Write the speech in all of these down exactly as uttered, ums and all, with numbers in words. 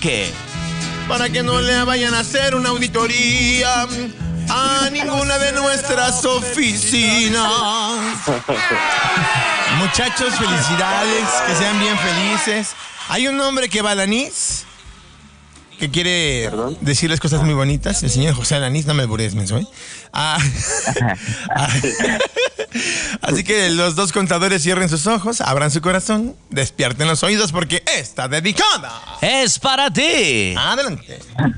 qué? Para que no le vayan a hacer una auditoría a ninguna de nuestras oficinas. Muchachos, felicidades, que sean bien felices. Hay un hombre que va a Alanís, que quiere ¿Perdón? decirles cosas muy bonitas. El señor José Alanís, no me albures, menso, ¿eh? Ah, ah, así que los dos contadores cierren sus ojos, abran su corazón, despierten los oídos porque está dedicada. Es para ti. Adelante.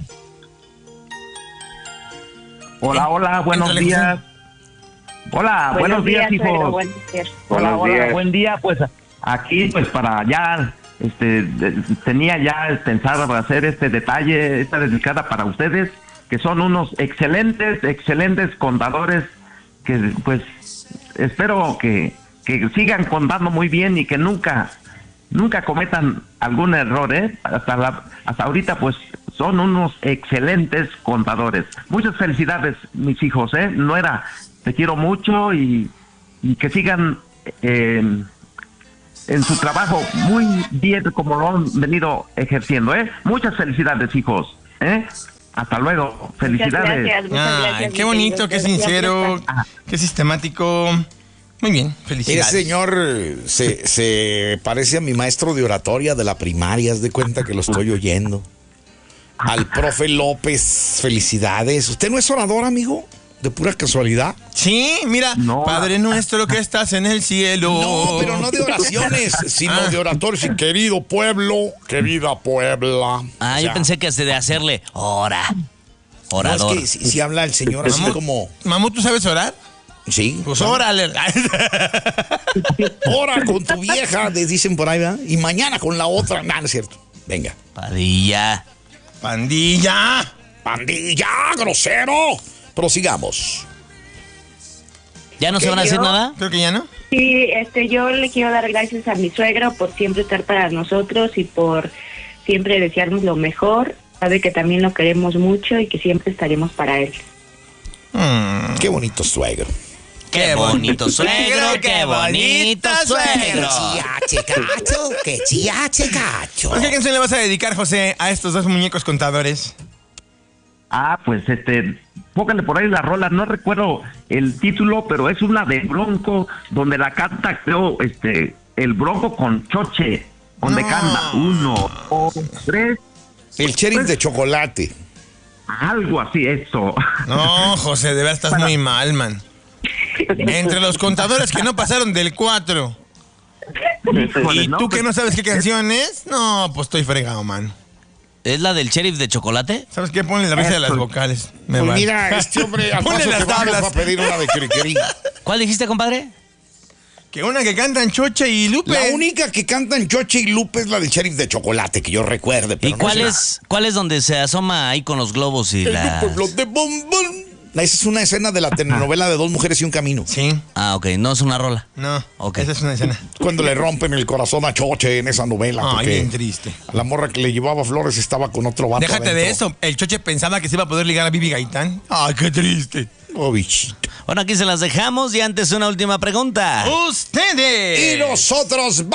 Hola, hola, buenos Entrale, días. Hola, buenos, buenos días, días, hijos. Buenos días. Hola, hola, días. Buen día. Pues aquí, pues para ya, este, tenía ya pensado hacer este detalle, esta dedicada para ustedes, que son unos excelentes, excelentes contadores, que pues espero que, que sigan contando muy bien y que nunca, nunca cometan algún error, ¿eh? Hasta la, hasta ahorita, pues son unos excelentes contadores. Muchas felicidades, mis hijos, ¿eh? Nuera, te quiero mucho y, y que sigan eh, en su trabajo muy bien como lo han venido ejerciendo, ¿eh? Muchas felicidades, hijos, ¿eh? Hasta luego, felicidades. Muchas gracias, muchas gracias, qué bonito, qué sincero, qué sistemático. Muy bien, felicidades. Ese señor se, se parece a mi maestro de oratoria de la primaria, haz de cuenta que lo estoy oyendo. Al profe López, felicidades. ¿Usted no es orador, amigo? ¿De pura casualidad? Sí, mira, no. Padre nuestro que estás en el cielo. No, pero no de oraciones, sino ah. de oradores. Y querido pueblo, querida Puebla. Ah, o sea, yo pensé que de hacerle ora, orador. No, es que si, si habla el señor así como... Mamú, ¿tú sabes orar? Sí. Pues órale. Ora con tu vieja, les dicen por ahí, ¿verdad? Y mañana con la otra. No, no es cierto. Venga. Padilla. Pandilla. Pandilla, grosero. Prosigamos. ¿Ya no se van a decir nada? Creo que ya no. Sí, este, yo le quiero dar gracias a mi suegro por siempre estar para nosotros y por siempre desearnos lo mejor. Sabe que también lo queremos mucho y que siempre estaremos para él. Mm, qué bonito suegro. Qué bonito suegro, qué bonito suegro. Chiache cacho, qué chiache cacho. ¿Por qué canción le vas a dedicar, José, a estos dos muñecos contadores? Ah, pues este, póngale por ahí la rola, no recuerdo el título, pero es una de Bronco, donde la canta, creo, este, el Bronco con Choche, donde no. canta uno, dos, tres. El sheriff pues, de chocolate. Algo así, eso. No, José, de verdad estás Para... muy mal, man. Entre los contadores que no pasaron del cuatro. Híjole, ¿Y no, tú pues, que no sabes qué canción es? No, pues estoy fregado, man. ¿Es la del sheriff de chocolate? ¿Sabes qué? Ponle la risa de las vocales. Me pues mira, este hombre al paso las tablas va a pedir una de Criquerí. ¿Cuál dijiste, compadre? Que una que cantan Choche y Lupe. La única que cantan Choche y Lupe es la del sheriff de chocolate, que yo recuerde. Pero ¿Y cuál no es cuál es donde se asoma ahí con los globos y la... El pueblo de bombón. Esa es una escena de la telenovela de Dos Mujeres y un Camino. Sí. Ah, ok. No es una rola. No, okay. Esa es una escena. Cuando le rompen el corazón a Choche en esa novela. Ay, bien triste. A la morra que le llevaba flores estaba con otro vato Déjate adentro. de eso. El Choche pensaba que se iba a poder ligar a Bibi Gaitán. Ay, qué triste. Oh, bichito. Bueno, aquí se las dejamos y antes una última pregunta. ¡Ustedes! Y nosotros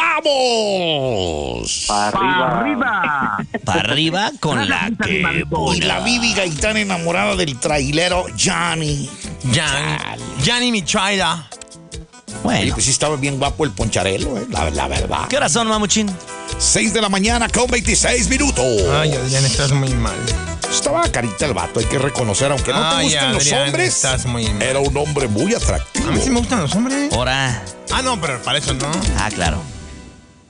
vamos. Para arriba. arriba. Para arriba con la que Y la Bibi Gaitán enamorada del trailero Johnny. Johnny. Johnny mi trailer. Bueno. Oye, pues sí estaba bien guapo el poncharelo, eh, la, la verdad. ¿Qué horas son, mamuchín? seis de la mañana con veintiséis minutos. Ay, Adrián, estás muy mal. Estaba carita el vato, hay que reconocer, aunque no Ay, te gusten Adrián, los hombres, estás muy mal. Era un hombre muy atractivo. A mí sí me gustan los hombres. Hora. Ah, no, pero para eso no. Ah, claro.